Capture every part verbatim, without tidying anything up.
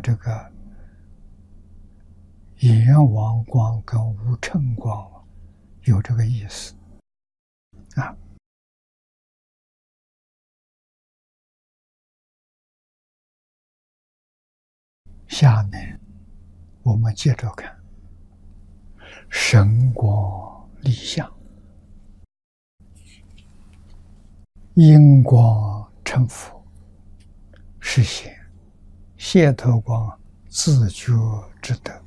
这个阎王光跟无尘光有这个意思啊。下面我们接着看神光立相，因光成佛，实现解脱光自觉之德。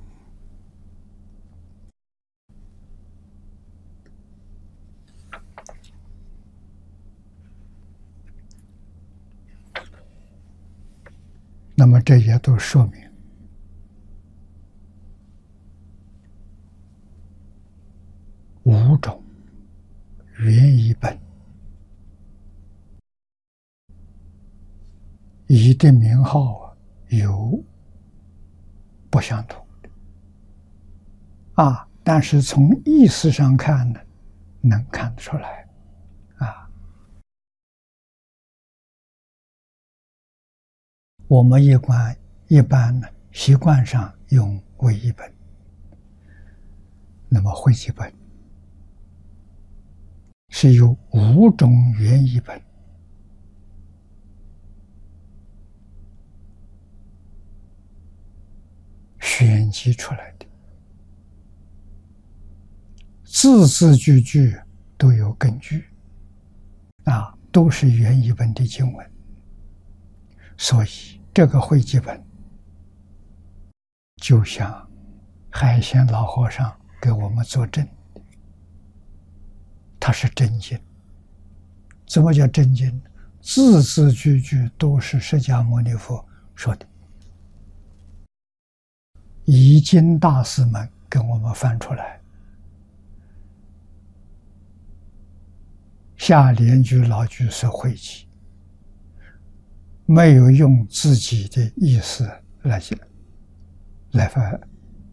那么这也都说明五种原依本一的名号有不相同的啊，但是从意思上看呢，能看得出来啊。我们一般一般呢，习惯上用唯一本，那么会集本是由五种原依本选集出来的，字字句句都有根据啊，都是原依本的经文，所以这个会集本就像海鲜老和尚给我们作证，它是真经。怎么叫真经？字字句句都是释迦牟尼佛说的，译经大师们跟我们翻出来，下联句老句是汇集，没有用自己的意思来写来翻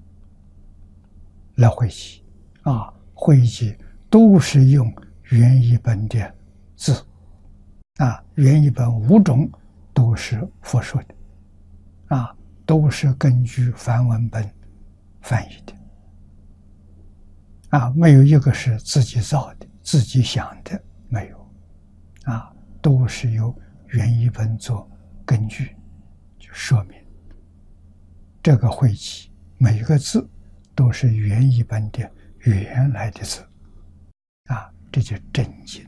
来汇集啊，汇集都是用原依本的字啊，原依本五种都是佛说的啊，都是根据梵文本翻译的啊，没有一个是自己造的、自己想的，没有啊，都是由原依本做根据，就说明这个汇集每个字都是原依本的原来的字啊，这就真经。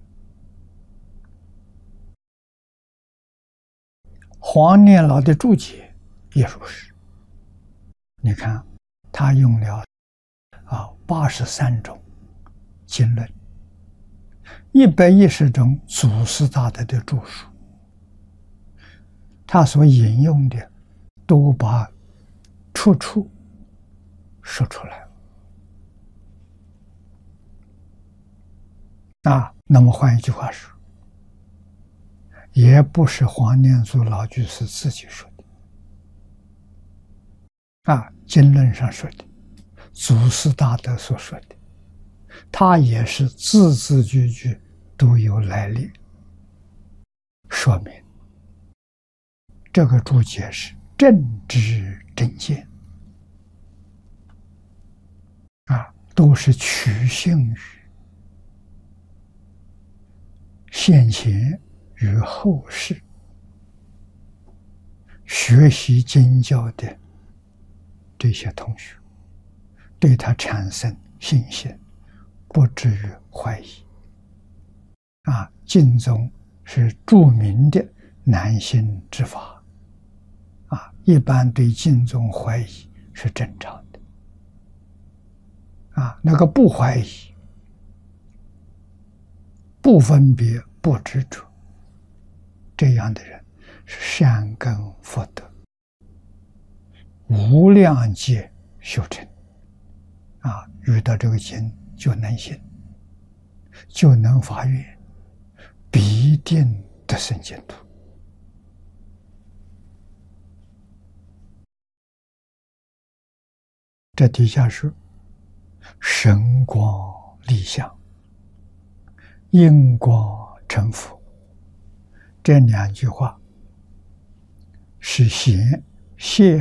黄念老的注解也如是，你看他用了啊八十三种经论，一百一十种祖师大德的著述，他所引用的都把出处说出来了啊。那么换一句话说，也不是黄念祖老居士自己说的啊，经论上说的，祖师大德所说的，他也是字字句句都有来历，说明这个注解是正知正见啊，都是取信于现前与后世学习经教的这些同学，对他产生信心，不至于怀疑啊。净宗是著名的难信之法啊，一般对净宗怀疑是正常的啊，那个不怀疑、不分别、不执着，这样的人是善根福德无量劫修成啊，遇到这个经就能信，就能发愿，必定得生净土。这底下是神光立相，因光成佛，这两句话是显现